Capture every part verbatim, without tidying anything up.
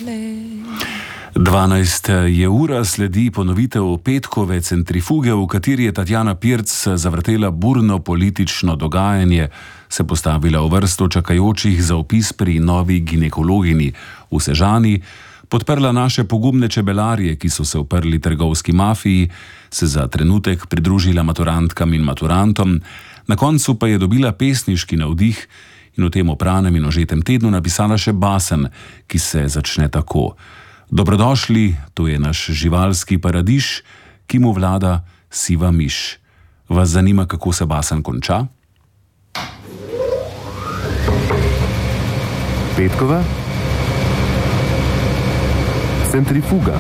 dvanajst je ura, sledi ponovitev petkove centrifuge, v kateri je Tatjana Pirc zavrtela burno politično dogajanje, se postavila v vrsto čakajočih za vpis pri novi ginekologini v Sežani, podprla naše pogumne čebelarje, ki so se uprli trgovski mafiji, se za trenutek pridružila maturantkam in maturantom, na koncu pa je dobila pesniški navdih in v tem opranem in ožetem tednu napisala še basen, ki se začne tako. Dobrodošli, to je naš živalski paradiž, ki mu vlada siva miš. Vas zanima, kako se basen konča? Petkova centrifuga.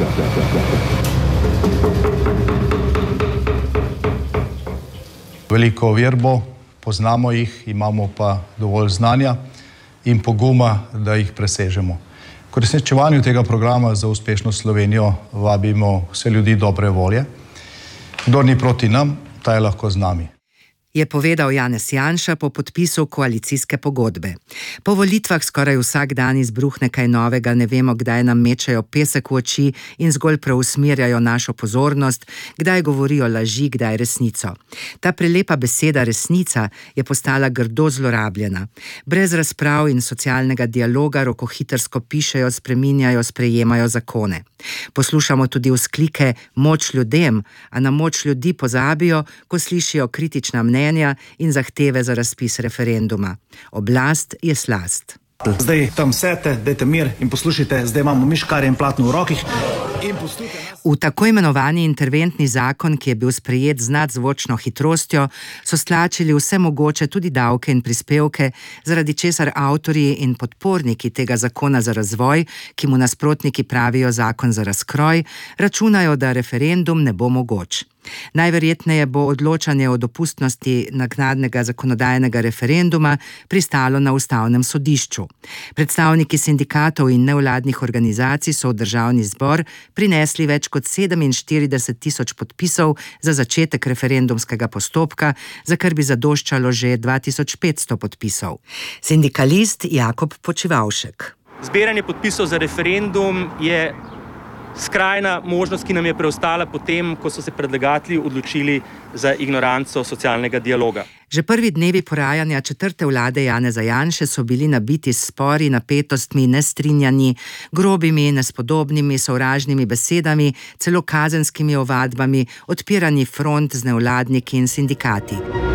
Veliko ovir bo, poznamo jih, imamo pa dovolj znanja in poguma, da jih presežemo. K uresničevanju tega programa za uspešno Slovenijo vabimo vse ljudi dobre volje. Kdor ni proti nam, ta je lahko z nami. Je povedal Janez Janša po podpisu koalicijske pogodbe. Po volitvah skoraj vsak dan izbruhne kaj novega, ne vemo, kdaj nam mečejo pesek v oči in zgolj preusmerjajo našo pozornost, kdaj govorijo laži, kdaj resnico. Ta prelepa beseda resnica je postala grdo zlorabljena. Brez razprav in socialnega dialoga rokohitrsko pišejo, spreminjajo, sprejemajo zakone. Poslušamo tudi vzklike moč ljudem, a na moč ljudi pozabijo, ko slišijo kritična mnenja in zahteve za razpis referenduma. Oblast je slast. Zdaj tam sete, dajte mir in poslušajte, zdaj imamo miškarje in platno v rokih. V tako imenovani interventni zakon, ki je bil sprejet z nadzvočno hitrostjo, so stlačili vse mogoče, tudi davke in prispevke, zaradi česar avtorji in podporniki tega zakona za razvoj, ki mu nasprotniki pravijo zakon za razkroj, računajo, da referendum ne bo mogoč. Najverjetneje bo odločanje o dopustnosti naknadnega zakonodajnega referenduma pristalo na ustavnem sodišču. Predstavniki sindikatov in nevladnih organizacij so v državni zbor prinesli več kot sedeminštirideset tisoč podpisov za začetek referendumskega postopka, za kar bi zadoščalo že dva tisoč petsto podpisov. Sindikalist Jakob Počivavšek. Zbiranje podpisov za referendum je skrajna možnost, ki nam je preostala potem, ko so se predlagatelji odločili za ignoranco socialnega dialoga. Že prvi dnevi porajanja četrte vlade Janeza Janše so bili nabiti s spori, napetostmi, nestrinjanji, grobimi, nespodobnimi, sovražnimi besedami, celo kazenskimi ovadbami, odpirani front z nevladniki in sindikati.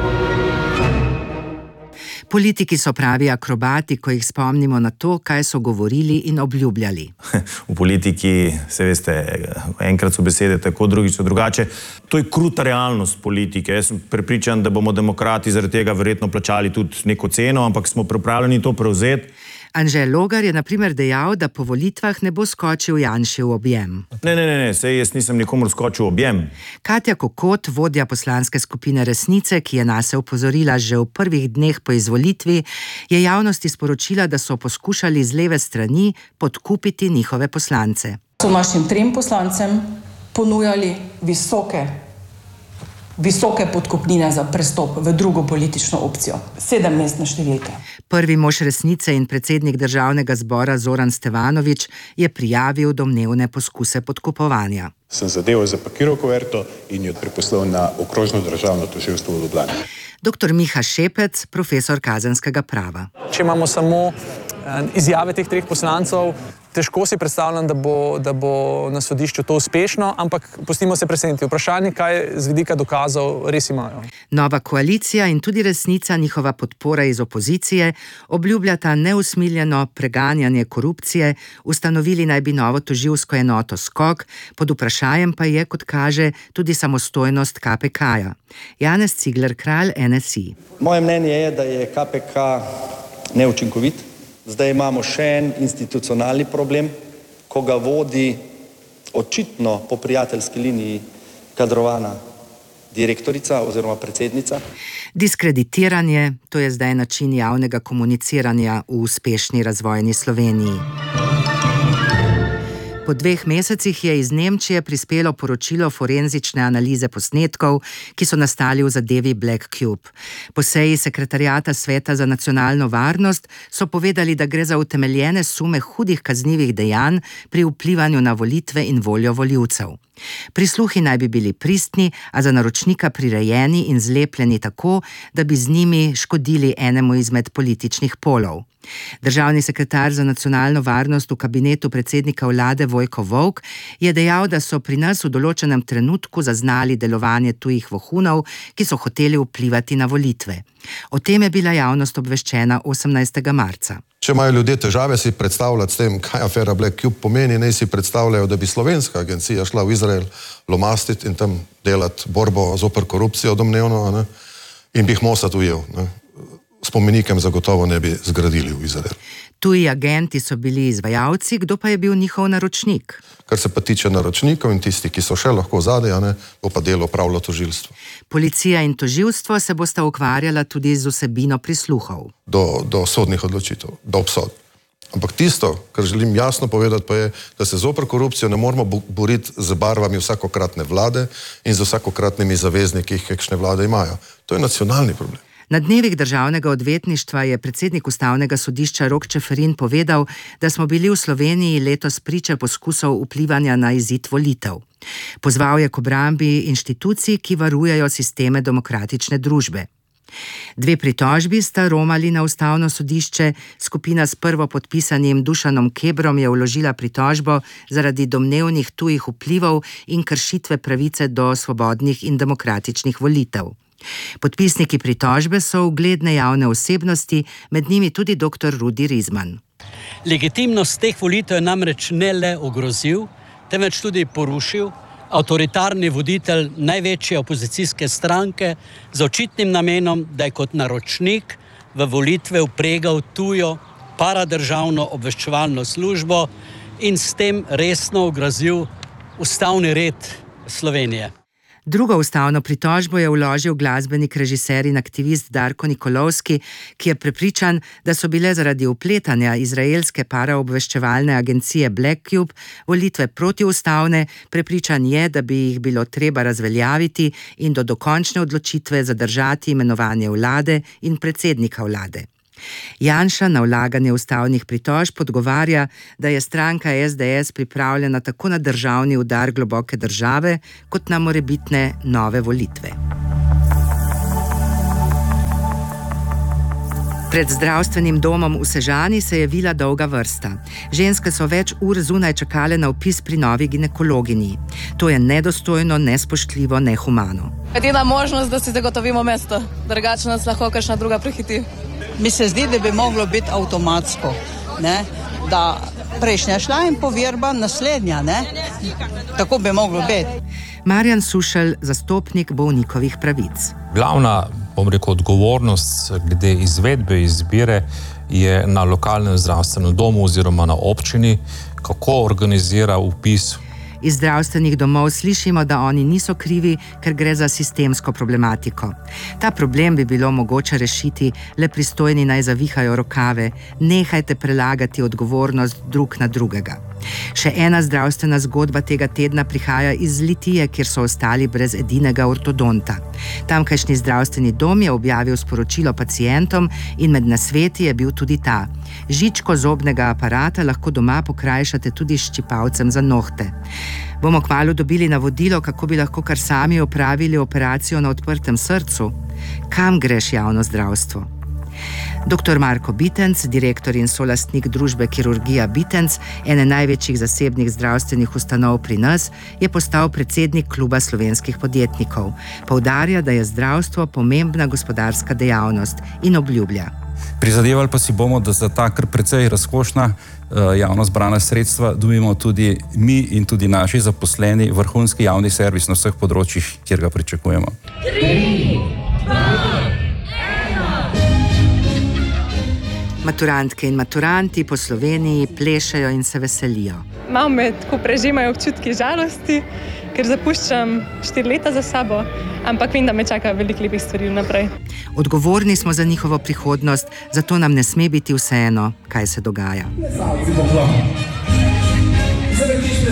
Politiki so pravi akrobati, ko jih spomnimo na to, kaj so govorili in obljubljali. V politiki, se veste, enkrat so besede tako, drugič so drugače. To je kruta realnost politike. Jaz sem prepričan, da bomo demokrati zaradi tega verjetno plačali tudi neko ceno, ampak smo pripravljeni to prevzeti. Anže Logar je na primer dejal, da po volitvah ne bo skočil Janši v objem. Ne, ne, ne, saj jaz nisem nikomur skočil v objem. Katja Kokot, vodja poslanske skupine Resnice, ki je nase opozorila že v prvih dneh po izvolitvi, je javnosti sporočila, da so poskušali z leve strani podkupiti njihove poslance. So našim trem poslancem ponujali visoke visoke podkupnine za prestop v drugo politično opcijo. Sedemmestne številke. Prvi mož Resnice in predsednik državnega zbora Zoran Stevanović je prijavil domnevne poskuse podkupovanja. Sem zadevo zapakiral kuverto in jo preposlal na okrožno državno tožilstvo v Ljubljani. Doktor Miha Šepec, profesor kazenskega prava. Če imamo samo izjave teh treh poslancev, težko si predstavljam, da bo, da bo na sodišču to uspešno, ampak pustimo se preseneti. Vprašanje, kaj z vidika dokazov res imajo. Nova koalicija in tudi Resnica, njihova podpora iz opozicije, obljubljata neusmiljeno preganjanje korupcije, ustanovili naj bi novo tožilsko enoto Skok, pod vprašanjem pa je, kot kaže, tudi samostojnost K P K-ja. Janez Cigler Kralj, N S I. Moje mnenje je, da je K P K neučinkovit. Zdaj imamo še en institucionalni problem, ko ga vodi očitno po prijateljski liniji kadrovana direktorica oziroma predsednica. Diskreditiranje, to je zdaj način javnega komuniciranja v uspešni razvojni Sloveniji. Po dveh mesecih je iz Nemčije prispelo poročilo forenzične analize posnetkov, ki so nastali v zadevi Black Cube. Po seji sekretariata Sveta za nacionalno varnost so povedali, da gre za utemeljene sume hudih kaznivih dejanj pri vplivanju na volitve in voljo volivcev. Prisluhi naj bi bili pristni, a za naročnika prirejeni in zlepljeni tako, da bi z njimi škodili enemu izmed političnih polov. Državni sekretar za nacionalno varnost v kabinetu predsednika vlade Vojko Volk je dejal, da so pri nas v določenem trenutku zaznali delovanje tujih vohunov, ki so hoteli vplivati na volitve. O tem je bila javnost obveščena osemnajstega marca. Če imajo ljudje težave si predstavljati s tem, kaj afera Black Cube pomeni, naj si predstavljajo, da bi slovenska agencija šla v Izrael lomastiti in tam delati borbo zoper korupcijo domnevno, ne? In bi jih Mossad ujel. Ne? Spomenikem zagotovo ne bi zgradili v Izrael. Tuji agenti so bili izvajalci, kdo pa je bil njihov naročnik? Kar se pa tiče naročnikov in tisti, ki so še lahko zadaj, ne, bo pa delo opravilo tožilstvo. Policija in tožilstvo se bosta ukvarjala tudi z vsebino prisluhov. Do, do sodnih odločitev, do obsodb. Ampak tisto, kar želim jasno povedati, pa je, da se zoper korupcijo ne moramo boriti z barvami vsakokratne vlade in z vsakokratnimi zavezniki, ki kakšne vlade imajo. To je nacionalni problem. Na dnevih državnega odvetništva je predsednik ustavnega sodišča Rok Čeferin povedal, da smo bili v Sloveniji letos priče poskusov vplivanja na izid volitev. Pozval je k obrambi inštitucij, ki varujejo sisteme demokratične družbe. Dve pritožbi sta romali na ustavno sodišče, skupina s prvopodpisanim Dušanom Kebrom je vložila pritožbo zaradi domnevnih tujih vplivov in kršitve pravice do svobodnih in demokratičnih volitev. Podpisniki pritožbe so ugledne javne osebnosti, med njimi tudi doktor Rudi Rizman. Legitimnost teh volitev je namreč ne le ogrozil, temveč tudi porušil avtoritarni voditelj največje opozicijske stranke z očitnim namenom, da je kot naročnik v volitve vpregal tujo paradržavno obveščevalno službo in s tem resno ogrozil ustavni red Slovenije. Drugo ustavno pritožbo je vložil glasbenik, režiser in aktivist Darko Nikolovski, ki je prepričan, da so bile zaradi vpletanja izraelske paraobveščevalne agencije Black Cube volitve protiustavne, prepričan je, da bi jih bilo treba razveljaviti in do dokončne odločitve zadržati imenovanje vlade in predsednika vlade. Janša na vlaganje ustavnih pritožb odgovarja, da je stranka es de es pripravljena tako na državni udar globoke države, kot na morebitne nove volitve. Pred zdravstvenim domom v Sežani se je vila dolga vrsta. Ženske so več ur zunaj čakale na vpis pri novi ginekologinji. To je nedostojno, nespoštljivo, nehumano. Edina možnost, da si zagotovimo mesto, drugače nas lahko kakšna druga prehiti. Mi se zdi, da bi moglo biti avtomatsko, ne? Da prejšnja šla in poverba naslednja, ne? Tako bi moglo biti. Marjan Sušelj, zastopnik bolnikovih pravic. Glavna, bom rekel, odgovornost glede izvedbe izbire je na lokalnem zdravstvenem domu oziroma na občini, kako organizira vpis. Iz zdravstvenih domov slišimo, da oni niso krivi, ker gre za sistemsko problematiko. Ta problem bi bilo mogoče rešiti, le pristojni naj zavihajo rokave, nehajte prelagati odgovornost drug na drugega. Še ena zdravstvena zgodba tega tedna prihaja iz Litije, kjer so ostali brez edinega ortodonta. Tamkajšnji zdravstveni dom je objavil sporočilo pacientom in med nasveti je bil tudi ta. Žičko zobnega aparata lahko doma pokrajšate tudi s ščipalcem za nohte. Bomo kmalu dobili navodilo, kako bi lahko kar sami opravili operacijo na odprtem srcu? Kam greš javno zdravstvo? Doktor Marko Bitenc, direktor in solastnik družbe Kirurgija Bitenc, ene največjih zasebnih zdravstvenih ustanov pri nas, je postal predsednik kluba slovenskih podjetnikov. Poudarja, da je zdravstvo pomembna gospodarska dejavnost in obljublja. Prizadevali pa si bomo, da za ta kar precej razkošna javno zbrana sredstva dobimo tudi mi in tudi naši zaposleni vrhunski javni servis na vseh področjih, kjer ga pričakujemo. Tri, dva, Maturantke in maturanti po Sloveniji plešejo in se veselijo. Malo me tako prežemajo občutki žalosti, ker zapuščam štiri leta za sabo, ampak vem, da me čaka veliko lepih stvari naprej. Odgovorni smo za njihovo prihodnost, zato nam ne sme biti vseeno, kaj se dogaja.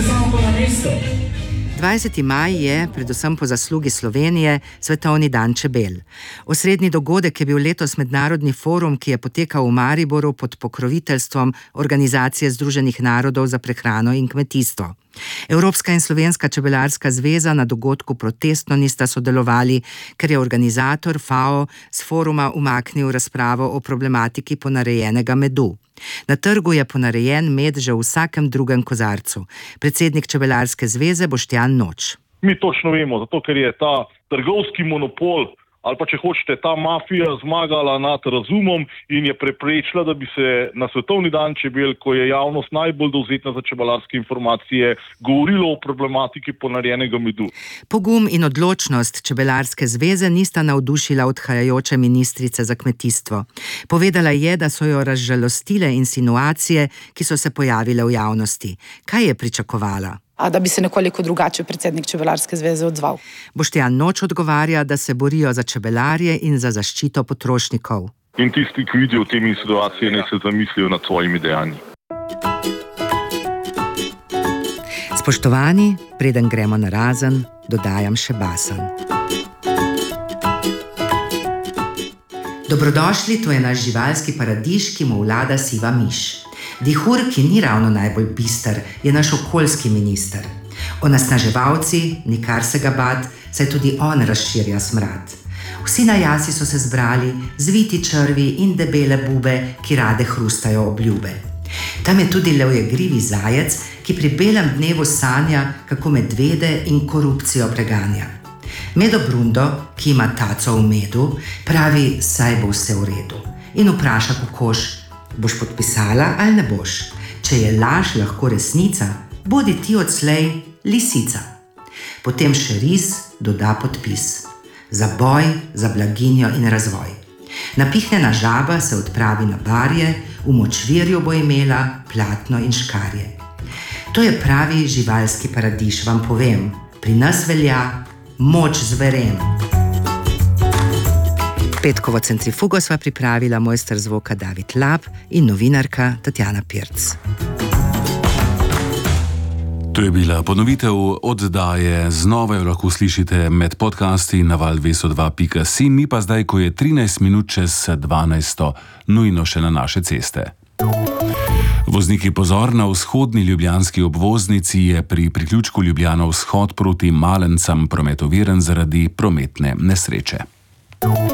dvajseti maj je, predvsem po zaslugi Slovenije, svetovni dan čebel. Osrednji dogodek je bil letos mednarodni forum, ki je potekal v Mariboru pod pokroviteljstvom Organizacije združenih narodov za prehrano in kmetijstvo. Evropska in Slovenska čebelarska zveza na dogodku protestno nista sodelovali, ker je organizator F A O s foruma umaknil razpravo o problematiki ponarejenega medu. Na trgu je ponarejen med že v vsakem drugem kozarcu. Predsednik Čebelarske zveze Boštjan Noč. Mi točno vemo, zato ker je ta trgovski monopol ali pa če hočete ta mafija zmagala nad razumom in je preprečila, da bi se na svetovni dan čebel, ko je javnost najbolj dovzetna za čebelarske informacije, govorilo o problematiki ponarejenega medu. Pogum in odločnost Čebelarske zveze nista navdušila odhajajoče ministrice za kmetijstvo. Povedala je, da so jo razžalostile insinuacije, ki so se pojavile v javnosti. Kaj je pričakovala? A da bi se nekoliko drugače predsednik Čebelarske zveze odzval. Boštjan Noč odgovarja, da se borijo za čebelarje in za zaščito potrošnikov. In tisti, ki vidijo v tem situacije, ne se zamislijo nad svojimi dejanji. Spoštovani, preden gremo na razen, dodajam še basen. Dobrodošli, to je naš živalski paradiž, ki mu vlada siva miš. Dihur, ki ni ravno najbolj bister, je naš okoljski minister. Onesnaževalci, nikar se ga bat, saj tudi on razširja smrad. Vsi na jasi so se zbrali, zviti črvi in debele bube, ki rade hrustajo obljube. Tam je tudi levjegrivi zajec, ki pri belem dnevu sanja, kako medvede in korupcijo preganja. Medo Brundo, ki ima taco v medu, pravi, saj bo vse v redu. In vpraša kokoš, boš podpisala ali ne boš? Če je laž lahko resnica, bodi ti odslej lisica. Potem še ris doda podpis. Za boj, za blaginjo in razvoj. Napihnjena žaba se odpravi na barje, v močvirju bo imela platno in škarje. To je pravi živalski paradiž, vam povem. Pri nas velja moč zverem. Petkovo centrifugo sva pripravila mojster zvoka David Lab in novinarka Tatjana Pirc. To je bila ponovitev oddaje, znova jo lahko slišite med podcasti na val dvesto dva pika si, mi pa zdaj, ko je trinajst minut čez dvanajsto, nujno še na naše ceste. Vozniki pozor, na vzhodni ljubljanski obvoznici je pri priključku Ljubljana vzhod proti Malencam promet oviran zaradi prometne nesreče.